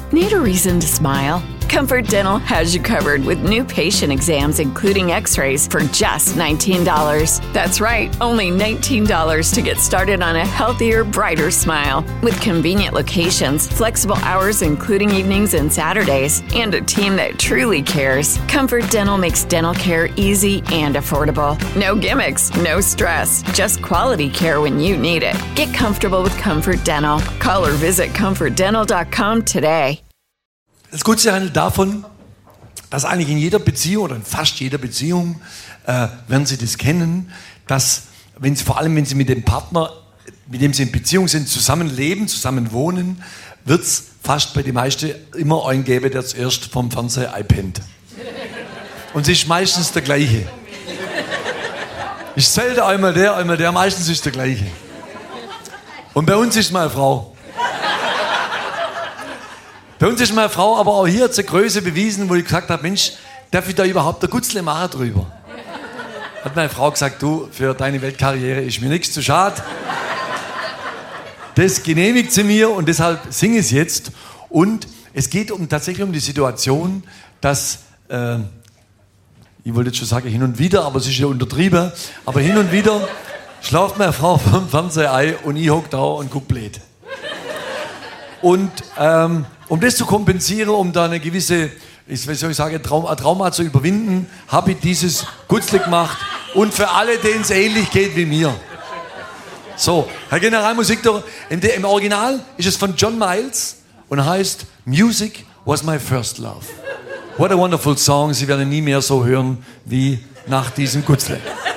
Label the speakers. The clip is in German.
Speaker 1: Need a reason to smile? Comfort Dental has you covered with new patient exams, including x-rays, for just $19. That's right, only $19 to get started on a healthier, brighter smile. With convenient locations, flexible hours including evenings and Saturdays, and a team that truly cares, Comfort Dental makes dental care easy and affordable. No gimmicks, no stress, just quality care when you need it. Get comfortable with Comfort Dental. Call or visit comfortdental.com today.
Speaker 2: Das Gute handelt davon, dass eigentlich in jeder Beziehung oder in fast jeder Beziehung werden Sie das kennen, dass vor allem wenn Sie mit dem Partner, mit dem Sie in Beziehung sind, zusammenleben, zusammen wohnen, wird es fast bei den meisten immer einen geben, der zuerst vom Fernseher einpennt. Und es ist meistens der gleiche. Ist selten einmal der, meistens ist der gleiche. Und bei uns ist meine Frau. Bei uns ist meine Frau, aber auch hier hat sie Größe bewiesen, wo ich gesagt habe, Mensch, darf ich da überhaupt ein Gutzle machen drüber? Hat meine Frau gesagt, du, für deine Weltkarriere ist mir nichts zu schade. Das genehmigt sie mir und deshalb singe ich es jetzt. Und es geht tatsächlich um die Situation, dass, ich wollte jetzt schon sagen hin und wieder, aber es ist ja untertrieben, aber hin und wieder schlaft meine Frau vom Fernseher ein und ich hocke da und gucke blöd. Und um das zu kompensieren, um da eine gewisse, wie soll ich sagen, Trauma zu überwinden, habe ich dieses Gutzle gemacht. Und für alle, denen es ähnlich geht wie mir. So, Herr Generalmusikdirektor, im Original ist es von John Miles und heißt Music was my first love. What a wonderful song. Sie werden nie mehr so hören wie nach diesem Gutzle.